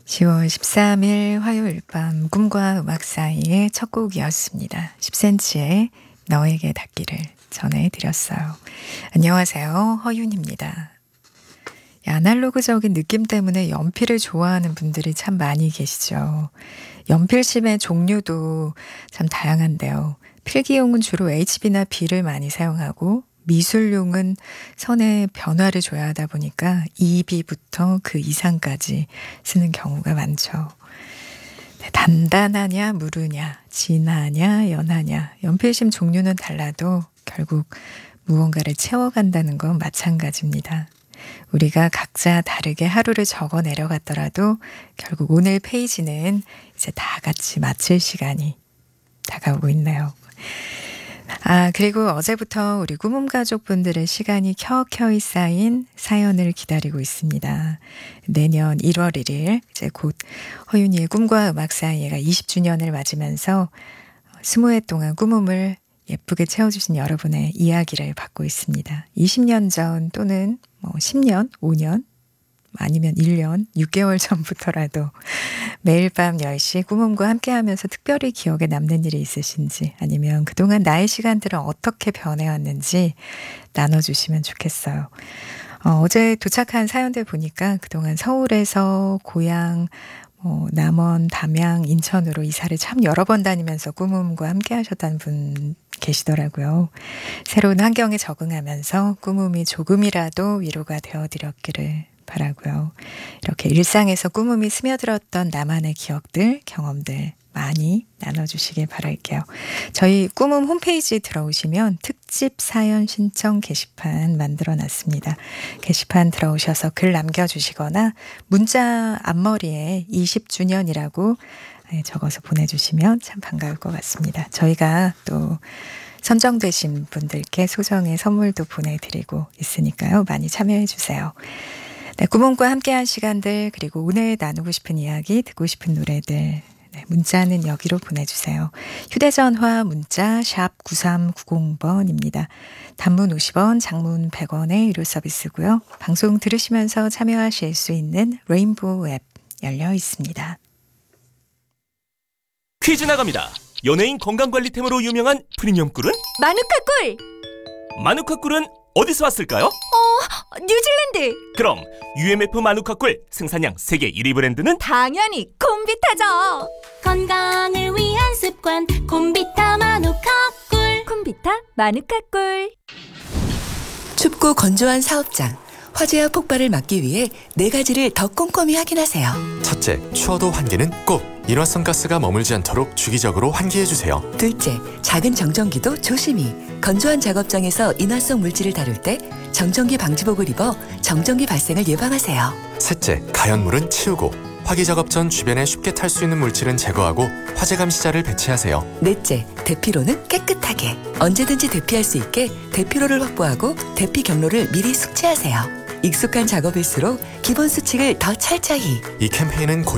10월 13일 화요일 밤 꿈과 음악 사이의 첫 곡이었습니다. 10cm의 너에게 닿기를 전해드렸어요. 안녕하세요. 허윤입니다. 아날로그적인 느낌 때문에 연필을 좋아하는 분들이 참 많이 계시죠. 연필심의 종류도 참 다양한데요. 필기용은 주로 HB나 B를 많이 사용하고 미술용은 선에 변화를 줘야 하다 보니까 2B부터 그 이상까지 쓰는 경우가 많죠. 단단하냐 무르냐 진하냐 연하냐 연필심 종류는 달라도 결국 무언가를 채워간다는 건 마찬가지입니다. 우리가 각자 다르게 하루를 적어 내려갔더라도 결국 오늘 페이지는 이제 다 같이 마칠 시간이 다가오고 있네요. 그리고 어제부터 우리 꿈음 가족분들의 시간이 켜켜이 쌓인 사연을 기다리고 있습니다. 내년 1월 1일 이제 곧 허윤이의 꿈과 음악 사이가 20주년을 맞으면서 20회 동안 꿈음을 예쁘게 채워주신 여러분의 이야기를 받고 있습니다. 20년 전 또는 10년, 5년 아니면 1년, 6개월 전부터라도 매일 밤 10시 꿈음과 함께하면서 특별히 기억에 남는 일이 있으신지 아니면 그동안 나의 시간들은 어떻게 변해왔는지 나눠주시면 좋겠어요. 어제 도착한 사연들 보니까 그동안 서울에서 고향 남원, 담양, 인천으로 이사를 참 여러 번 다니면서 꿈음과 함께 하셨다는 분 계시더라고요. 새로운 환경에 적응하면서 꿈음이 조금이라도 위로가 되어드렸기를 바라고요. 이렇게 일상에서 꿈음이 스며들었던 나만의 기억들, 경험들 많이 나눠주시길 바랄게요. 저희 꿈음 홈페이지 들어오시면 특집 사연 신청 게시판 만들어놨습니다. 게시판 들어오셔서 글 남겨주시거나 문자 앞머리에 20주년이라고 적어서 보내주시면 참 반가울 것 같습니다. 저희가 또 선정되신 분들께 소정의 선물도 보내드리고 있으니까요. 많이 참여해주세요. 네, 꿈음과 함께한 시간들 그리고 오늘 나누고 싶은 이야기 듣고 싶은 노래들 문자는 여기로 보내주세요. 휴대전화 문자 샵 9390번입니다. 단문 50원, 장문 100원의 유료 서비스고요. 방송 들으시면서 참여하실 수 있는 레인보우 앱 열려 있습니다. 퀴즈 나갑니다. 연예인 건강관리템으로 유명한 프리미엄 꿀은? 마누카 꿀! 마누카 꿀은 어디서 왔을까요? 뉴질랜드! 그럼 UMF 마누카 꿀 생산량 세계 1위 브랜드는? 당연히 콤비타죠! 건강을 위한 습관 콤비타 마누카 꿀. 콤비타 마누카 꿀. 춥고 건조한 사업장, 화재와 폭발을 막기 위해 4가지를 더 꼼꼼히 확인하세요. 첫째, 추워도 환기는 꼭! 일화성 가스가 머물지 않도록 주기적으로 환기해주세요. 둘째, 작은 정전기도 조심히. 건조한 작업장에서 인화성 물질을 다룰 때 정전기 방지복을 입어 정전기 발생을 예방하세요. 셋째, 가연물은 치우고 화기 작업 전 주변에 쉽게 탈 수 있는 물질은 제거하고 화재 감시자를 배치하세요. 넷째, 대피로는 깨끗하게. 언제든지 대피할 수 있게 대피로를 확보하고 대피 경로를 미리 숙지하세요. 익숙한 작업일수록 기본 수칙을 더 철저히. 이 캠페인은